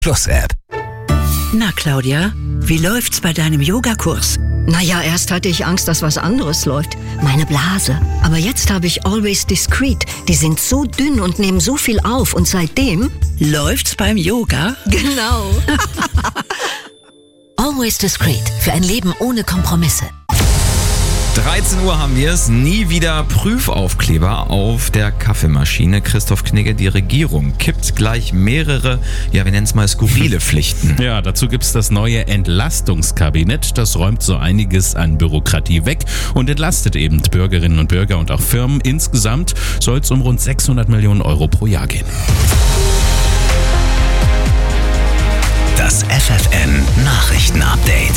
Plus App. Na Claudia, wie läuft's bei deinem Yogakurs? Naja, erst hatte ich Angst, dass was anderes läuft. Meine Blase. Aber jetzt habe ich Always Discreet. Die sind so dünn und nehmen so viel auf. Und seitdem... Läuft's beim Yoga? Genau. Always Discreet. Für ein Leben ohne Kompromisse. 13 Uhr haben wir es. Nie wieder Prüfaufkleber auf der Kaffeemaschine. Christoph Knigge, die Regierung kippt gleich mehrere, wir nennen es mal skurrile Pflichten. Ja, dazu gibt's das neue Entlastungskabinett. Das räumt so einiges an Bürokratie weg und entlastet eben Bürgerinnen und Bürger und auch Firmen. Insgesamt soll es um rund 600 Millionen Euro pro Jahr gehen. Das FFN Nachrichtenupdate.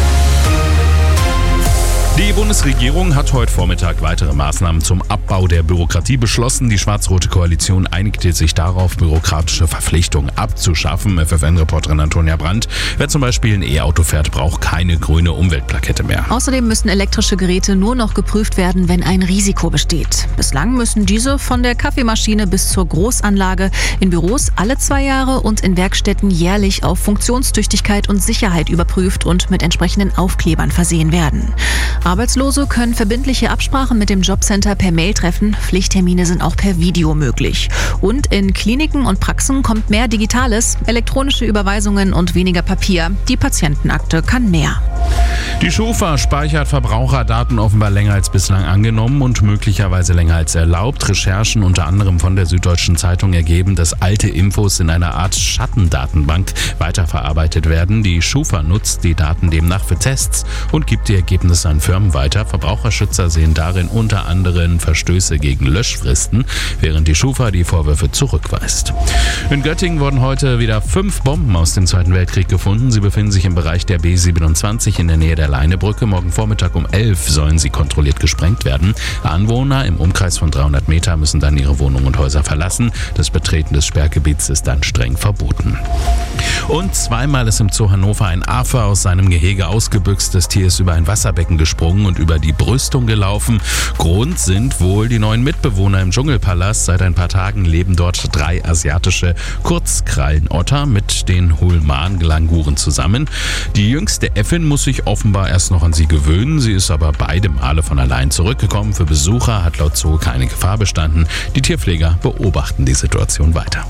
Die Bundesregierung hat heute Vormittag weitere Maßnahmen zum Abbau der Bürokratie beschlossen. Die schwarz-rote Koalition einigte sich darauf, bürokratische Verpflichtungen abzuschaffen. FFN-Reporterin Antonia Brandt. Wer zum Beispiel ein E-Auto fährt, braucht keine grüne Umweltplakette mehr. Außerdem müssen elektrische Geräte nur noch geprüft werden, wenn ein Risiko besteht. Bislang müssen diese von der Kaffeemaschine bis zur Großanlage in Büros alle 2 Jahre und in Werkstätten jährlich auf Funktionstüchtigkeit und Sicherheit überprüft und mit entsprechenden Aufklebern versehen werden. Arbeitslose können verbindliche Absprachen mit dem Jobcenter per Mail treffen. Pflichttermine sind auch per Video möglich. Und in Kliniken und Praxen kommt mehr Digitales, elektronische Überweisungen und weniger Papier. Die Patientenakte kann mehr. Die Schufa speichert Verbraucherdaten offenbar länger als bislang angenommen und möglicherweise länger als erlaubt. Recherchen unter anderem von der Süddeutschen Zeitung ergeben, dass alte Infos in einer Art Schattendatenbank weiterverarbeitet werden. Die Schufa nutzt die Daten demnach für Tests und gibt die Ergebnisse an Firmen weiter. Verbraucherschützer sehen darin unter anderem Verstöße gegen Löschfristen, während die Schufa die Vorwürfe zurückweist. In Göttingen wurden heute wieder 5 Bomben aus dem Zweiten Weltkrieg gefunden. Sie befinden sich im Bereich der B27 in der Nähe der Leinebrücke. Morgen Vormittag um 11 sollen sie kontrolliert gesprengt werden. Anwohner im Umkreis von 300 Meter müssen dann ihre Wohnungen und Häuser verlassen. Das Betreten des Sperrgebiets ist dann streng verboten. Und zweimal ist im Zoo Hannover ein Affe aus seinem Gehege ausgebüxt. Das Tier ist über ein Wasserbecken gesprungen und über die Brüstung gelaufen. Grund sind wohl die neuen Mitbewohner im Dschungelpalast. Seit ein paar Tagen leben dort 3 asiatische Kurzkrallenotter mit den Hulman-Languren zusammen. Die jüngste Äffin muss sich offenbar erst noch an sie gewöhnen. Sie ist aber beide Male von allein zurückgekommen. Für Besucher hat laut Zoo keine Gefahr bestanden. Die Tierpfleger beobachten die Situation weiter.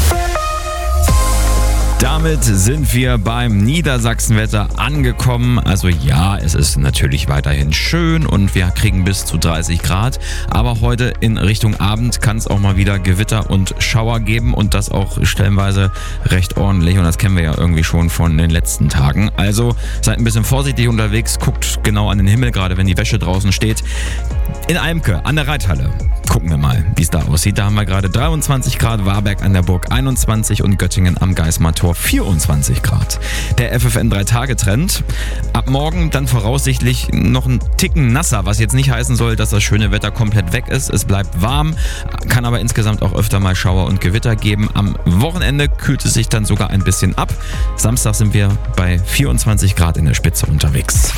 Damit sind wir beim Niedersachsenwetter angekommen. Also ja, es ist natürlich weiterhin schön und wir kriegen bis zu 30 Grad. Aber heute in Richtung Abend kann es auch mal wieder Gewitter und Schauer geben und das auch stellenweise recht ordentlich. Und das kennen wir ja irgendwie schon von den letzten Tagen. Also seid ein bisschen vorsichtig unterwegs, guckt genau an den Himmel, gerade wenn die Wäsche draußen steht. In Eimke an der Reithalle gucken wir mal, wie es da aussieht. Da haben wir gerade 23 Grad, Warberg an der Burg 21 und Göttingen am Geismar-Tor 24 Grad. Der FFN 3-Tage-Trend. Ab morgen dann voraussichtlich noch ein Ticken nasser, was jetzt nicht heißen soll, dass das schöne Wetter komplett weg ist. Es bleibt warm, kann aber insgesamt auch öfter mal Schauer und Gewitter geben. Am Wochenende kühlt es sich dann sogar ein bisschen ab. Samstag sind wir bei 24 Grad in der Spitze unterwegs.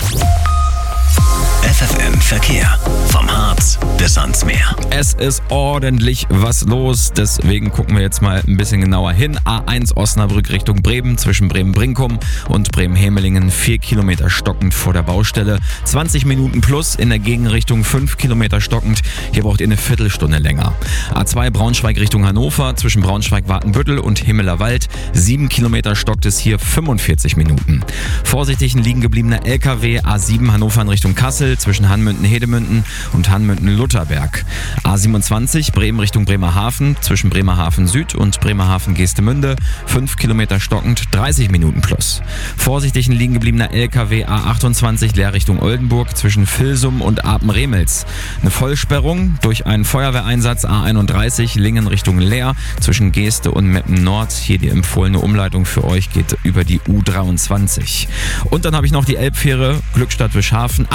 FFN Verkehr. Vom Harz bis ans Meer. Es ist ordentlich was los, deswegen gucken wir jetzt mal ein bisschen genauer hin. A1 Osnabrück Richtung Bremen, zwischen Bremen-Brinkum und Bremen-Hemelingen 4 Kilometer stockend vor der Baustelle. 20 Minuten plus in der Gegenrichtung 5 Kilometer stockend. Hier braucht ihr eine Viertelstunde länger. A2 Braunschweig Richtung Hannover, zwischen Braunschweig-Watenbüttel und Himmelerwald 7 Kilometer stockt es hier 45 Minuten. Vorsichtig ein liegen gebliebener LKW A7 Hannover in Richtung Kassel, zwischen Hanmünden-Hedemünden und Hanmünden-Lutherberg. A27 Bremen Richtung Bremerhaven, zwischen Bremerhaven Süd und Bremerhaven-Geestemünde 5 Kilometer stockend 30 Minuten plus. Vorsichtig ein liegen gebliebener LKW A28 leer Richtung Oldenburg, zwischen Vilsum und Apen-Remels. Eine Vollsperrung durch einen Feuerwehreinsatz A31 Lingen Richtung Leer, zwischen Geeste und Meppen Nord. Hier die empfohlene Umleitung für euch geht über die U23. Und dann habe ich noch die Elbfähre Glückstadt-Wischhafen ab Wischhafen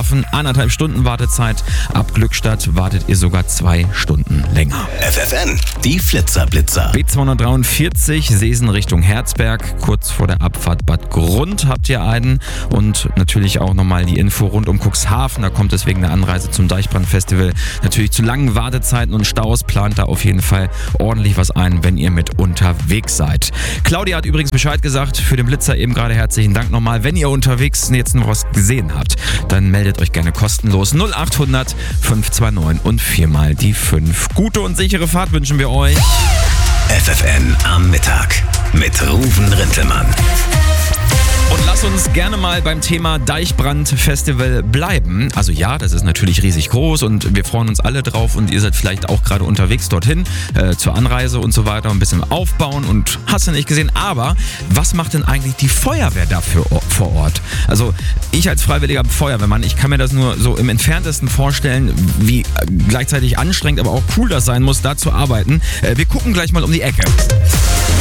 Flughafen 1,5 Stunden Wartezeit. Ab Glückstadt wartet ihr sogar 2 Stunden länger. FFN, die Flitzer-Blitzer. B243 Seesen Richtung Herzberg. Kurz vor der Abfahrt Bad Grund habt ihr einen. Und natürlich auch nochmal die Info rund um Cuxhaven. Da kommt es wegen der Anreise zum Deichbrand-Festival natürlich zu langen Wartezeiten und Staus. Plant da auf jeden Fall ordentlich was ein, wenn ihr mit unterwegs seid. Claudia hat übrigens Bescheid gesagt, für den Blitzer eben gerade herzlichen Dank nochmal. Wenn ihr unterwegs jetzt noch was gesehen habt, dann meldet euch gerne kostenlos 0800 529 und 4 mal die 5. Gute und sichere Fahrt wünschen wir euch. FFN am Mittag mit Ruven Rintelmann. Und lass uns gerne mal beim Thema Deichbrand-Festival bleiben. Also ja, das ist natürlich riesig groß und wir freuen uns alle drauf und ihr seid vielleicht auch gerade unterwegs dorthin zur Anreise und so weiter, ein bisschen aufbauen und hast du nicht gesehen. Aber was macht denn eigentlich die Feuerwehr dafür vor Ort? Also ich als freiwilliger Feuerwehrmann, ich kann mir das nur so im Entferntesten vorstellen, wie gleichzeitig anstrengend, aber auch cool das sein muss, da zu arbeiten. Wir gucken gleich mal um die Ecke.